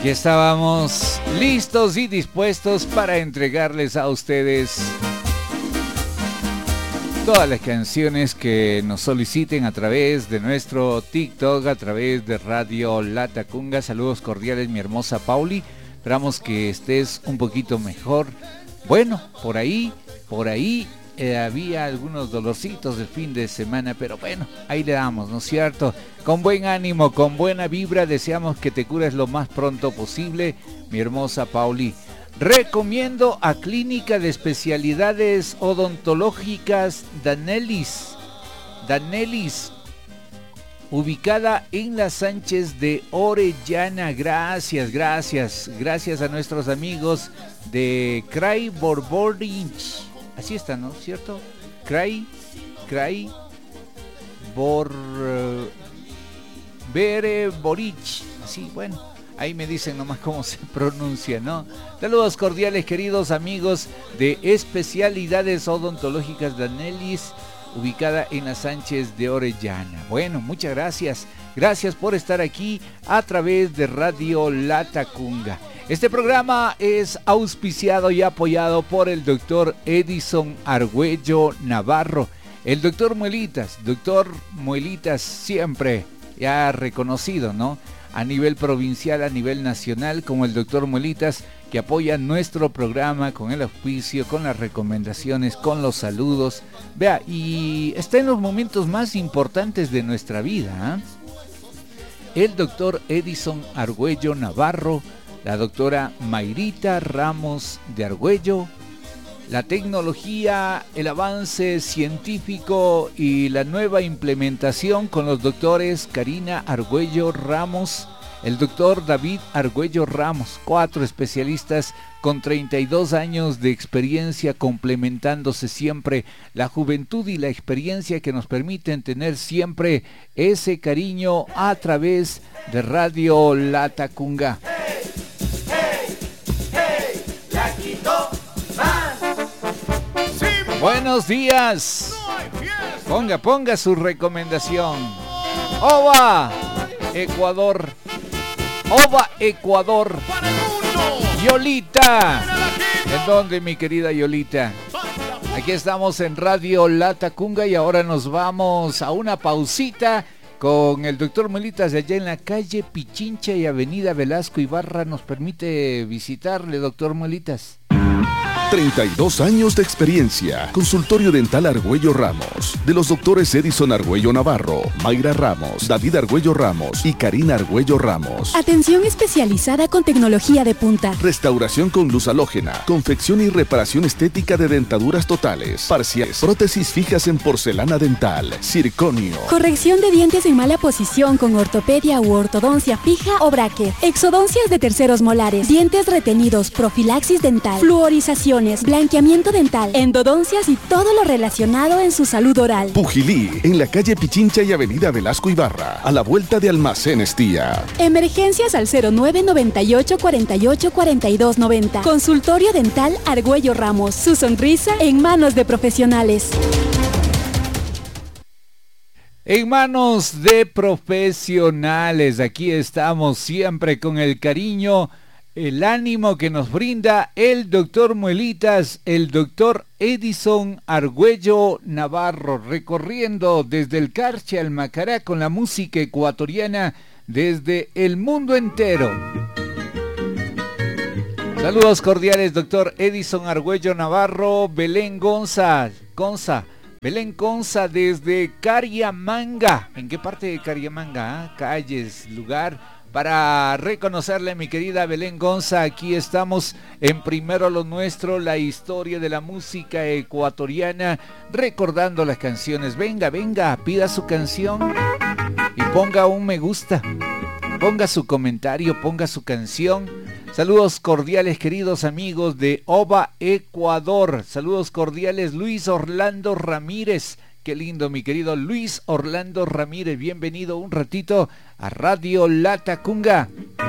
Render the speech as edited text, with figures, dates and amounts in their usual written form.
Aquí estábamos listos y dispuestos para entregarles a ustedes todas las canciones que nos soliciten a través de nuestro TikTok, a través de Radio Latacunga. Saludos cordiales, mi hermosa Pauli. Esperamos que estés un poquito mejor. Bueno, por ahí había algunos dolorcitos del fin de semana, pero bueno, ahí le damos, ¿no es cierto? Con buen ánimo, con buena vibra, deseamos que te cures lo más pronto posible, mi hermosa Pauli. Recomiendo a Clínica de Especialidades Odontológicas Danelis, ubicada en la Sánchez de Orellana. Gracias a nuestros amigos de Cray Borborich. Así está, ¿no? ¿Cierto? Cray Borborich. Así, bueno, ahí me dicen nomás cómo se pronuncia, ¿no? Saludos cordiales, queridos amigos de Especialidades Odontológicas Danelis, ubicada en la Sánchez de Orellana. Bueno, muchas gracias. Gracias por estar aquí a través de Radio Latacunga. Este programa es auspiciado y apoyado por el doctor Edison Argüello Navarro. El doctor Muelitas siempre ya reconocido, ¿no? A nivel provincial, a nivel nacional, como el doctor Muelitas, que apoya nuestro programa con el auspicio, con las recomendaciones, con los saludos. Vea, y está en los momentos más importantes de nuestra vida, ¿eh? El doctor Edison Argüello Navarro, la doctora Mayrita Ramos de Argüello, la tecnología, el avance científico y la nueva implementación con los doctores Karina Argüello Ramos, el doctor David Argüello Ramos, 4 especialistas con 32 años de experiencia, complementándose siempre la juventud y la experiencia que nos permiten tener siempre ese cariño a través de Radio Latacunga. Buenos días. Ponga su recomendación. ¡Oba! Ecuador. Yolita. ¿En dónde, mi querida Yolita? Aquí estamos en Radio Latacunga y ahora nos vamos a una pausita con el doctor Muelitas de allá en la calle Pichincha y Avenida Velasco Ibarra. ¿Nos permite visitarle, doctor Muelitas? 32 años de experiencia. Consultorio Dental Argüello Ramos. De los doctores Edison Argüello Navarro, Mayra Ramos, David Argüello Ramos y Karina Argüello Ramos. Atención especializada con tecnología de punta. Restauración con luz halógena. Confección y reparación estética de dentaduras totales, parciales, prótesis fijas en porcelana dental, circonio. Corrección de dientes en mala posición con ortopedia u ortodoncia fija o bracket. Exodoncias de terceros molares. Dientes retenidos, profilaxis dental, fluorización, blanqueamiento dental, endodoncias y todo lo relacionado en su salud oral. Pujilí, en la calle Pichincha y Avenida Velasco Ibarra, a la vuelta de Almacenes Tía. Emergencias al 0998 48 42 90. Consultorio Dental Argüello Ramos. Su sonrisa en manos de profesionales. En manos de profesionales, aquí estamos siempre con el cariño, el ánimo que nos brinda el doctor Muelitas, el doctor Edison Argüello Navarro, recorriendo desde el Carche al Macará con la música ecuatoriana desde el mundo entero. Saludos cordiales, doctor Edison Argüello Navarro, Belén Gonza, desde Cariamanga. ¿En qué parte de Cariamanga? Calles, lugar para reconocerle, mi querida Belén Gonza. Aquí estamos en Primero lo Nuestro, la historia de la música ecuatoriana, recordando las canciones. Venga, pida su canción y ponga un me gusta, ponga su comentario, ponga su canción. Saludos cordiales, queridos amigos de OVA Ecuador. Saludos cordiales, Luis Orlando Ramírez. Qué lindo, mi querido Luis Orlando Ramírez. Bienvenido un ratito a Radio Latacunga.